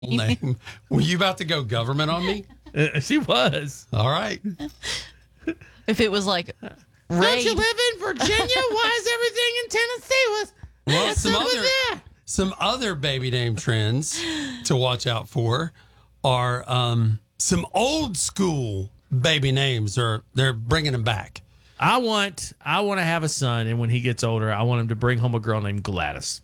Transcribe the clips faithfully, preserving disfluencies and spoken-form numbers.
name. Were you about to go government on me? Uh, she was. All right. If it was like Ray. Don't you live in Virginia? Why is everything in Tennessee? Was Well, what's some up with other that? some other baby name trends to watch out for are um, some old school baby names. Are they're bringing them back? I want I want to have a son, and when he gets older, I want him to bring home a girl named Gladys.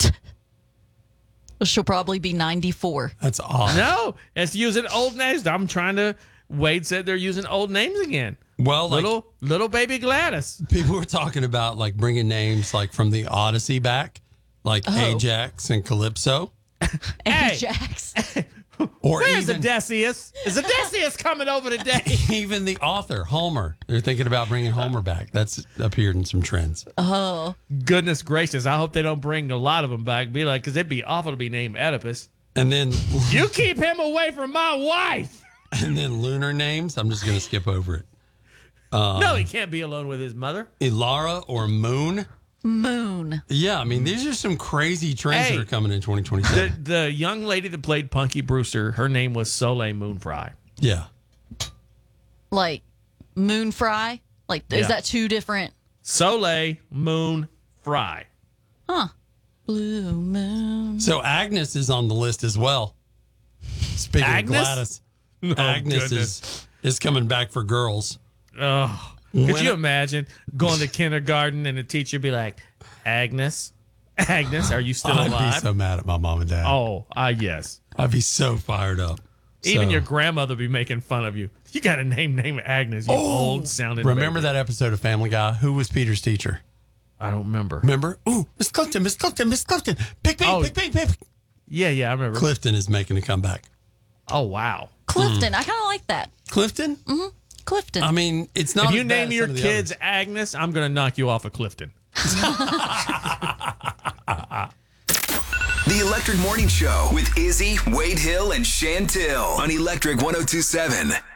She'll probably be ninety-four. That's odd. No, it's using old names. I'm trying to. Wade said they're using old names again. Well, like Little little baby Gladys. people were talking about like bringing names like from the Odyssey back, like Oh. Ajax and Calypso, Hey. Ajax. or Where's even Odysseus? Is Odysseus coming over today? even the author Homer. They're thinking about bringing Homer back. That's appeared in some trends. Oh, Goodness gracious! I hope they don't bring a lot of them back. Be like, because it'd be awful to be named Oedipus. And then You keep him away from my wife. and then lunar names. I'm just going to skip over it. no, he can't be alone with his mother. Ilara or Moon. Moon. Yeah, I mean these are some crazy trends Hey. that are coming in twenty The twenty-seven. the young lady that played Punky Brewster, her name was Soleil Moonfry. Yeah. Like moon fry. Like, is Yeah. that two different? Soleil Moon Fry. Huh. Blue moon. So Agnes is on the list as well. Speaking Agnes? of Gladys, Oh, Agnes goodness. is is coming back for girls. Oh, could When- you imagine going to kindergarten and the teacher be like, Agnes, Agnes, are you still I'd alive? be so mad at my mom and dad. oh, ah, yes. I'd be so fired up. Even So- your grandmother be making fun of you. You got a name named Agnes, you old sounding. Remember baby. that episode of Family Guy? Who was Peter's teacher? I don't remember. Remember? Ooh, Miss Clifton, Miss Clifton, Miss Clifton. Pick me, Oh. pick me, pick me. Yeah, yeah, I remember. Clifton is making a comeback. Oh, wow. Clifton. I kind of like that. Clifton? Clifton. I mean, it's not If you as bad name as your some of the kids others. Agnes, I'm going to knock you off of Clifton. The Electric Morning Show with Izzy, Wade Hill, and Chantil on Electric one oh two seven.